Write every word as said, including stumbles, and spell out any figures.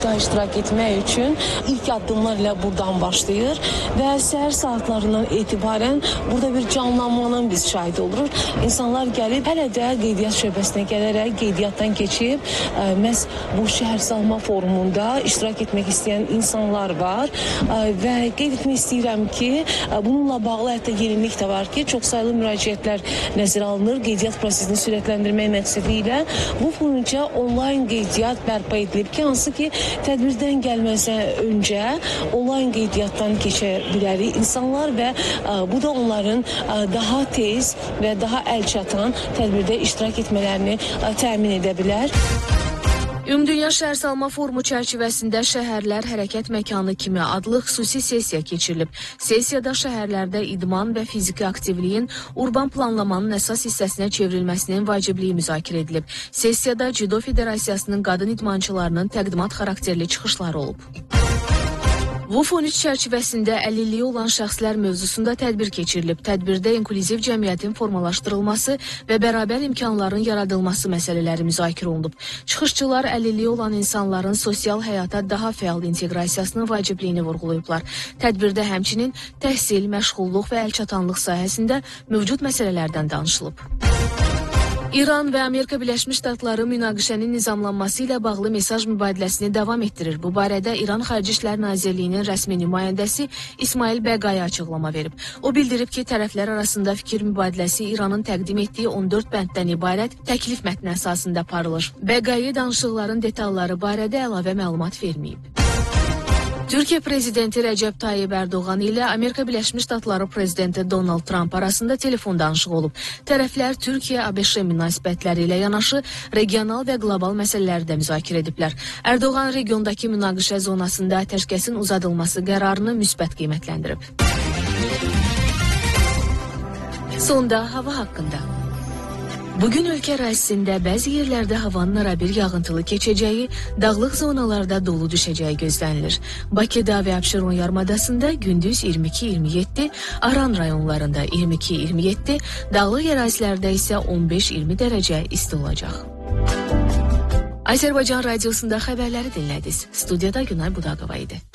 iştirak etmək üçün ilk addımlar ilə buradan başlayır və səhər saatlarından etibarən burada bir canlanmanın biz şahidi oluruq. İnsanlar gəlib, hələ də qeydiyyat şöbəsinə gələrək qeydiyyatdan keçib, ə, məhz bu şəhərsalma forumunda iştirak etmək istəyən insanlar var ə, və qeyd etmək istəyirəm ki, ə, bununla bağlı hətta yenilik də var ki, çox sayılı müraciətlər nəzərə alınır. Qeydiyyat prosesini sürətləndirmək məqsədi ilə bu boyunca onlayn qeydiyyat bərpa edilib ki, hansı ki, tədbirdən gəlməzdən öncə onlayn qeydiyyatdan keçə bilərik insanlar və ə, bu da onların ə, daha tez və daha əlçatan tədbirdə iştirak etmələrini ə, təmin edə bilər. Ümumdünya Şəhərsalma Forumu çərçivəsində Şəhərlər Hərəkət Məkanı kimi adlı xüsusi sessiya keçirilib. Sessiyada şəhərlərdə idman və fiziki aktivliyin urban planlamanın əsas hissəsinə çevrilməsinin vacibliyi müzakirə edilib. Sessiyada Judo Federasiyasının qadın idmançılarının təqdimat xarakterli çıxışları olub. WUF on üç çərçivəsində əlilliyi olan şəxslər mövzusunda tədbir keçirilib. Tədbirdə inklüziv cəmiyyətin formalaşdırılması və bərabər imkanların yaradılması məsələləri müzakirə olunub. Çıxışçılar əlilliyi olan insanların sosial həyata daha fəal inteqrasiyasının vacibliyini vurğulayıblar. Tədbirdə həmçinin təhsil, məşğulluq və əlçatanlıq sahəsində mövcud məsələlərdən danışılıb. İran və Amerika Birləşmiş Ştatları münaqişənin nizamlanması ilə bağlı mesaj mübadiləsini davam etdirir. Bu barədə İran Xarici İşlər Nazirliyinin rəsmi nümayəndəsi İsmail Bəqai açıqlama verib. O bildirib ki, tərəflər arasında fikir mübadiləsi İranın təqdim etdiyi on dörd bənddən ibarət təklif mətni əsasında aparılır. Bəqai danışıqların detalları barədə əlavə məlumat verməyib. Türkiyə prezidenti Rəcəb Tayyib Ərdoğan ilə Amerika Birləşmiş Ştatları prezidenti Donald Trump arasında telefon danışığı olub. Tərəflər Türkiyə-A B Ş münasibətləri ilə yanaşı regional və qlobal məsələləri də müzakirə ediblər. Ərdoğan regiondakı münaqişə zonasında atəşkəsin uzadılması qərarını müsbət qiymətləndirib. Sonda hava haqqında. Bugün ölkə ərazisində bəzi yerlərdə havanın arabir yağıntılı keçəcəyi, dağlıq zonalarda dolu düşəcəyi gözlənilir. Bakıda və Abşeron yarımadasında gündüz iyirmi iki iyirmi yeddi, Aran rayonlarında iyirmi iki iyirmi yeddi, dağlıq ərazilərdə isə on beş iyirmi dərəcə isti olacaq. Azərbaycan radiosunda xəbərləri dinlədiniz. Studiyada Günay Budaqova idi.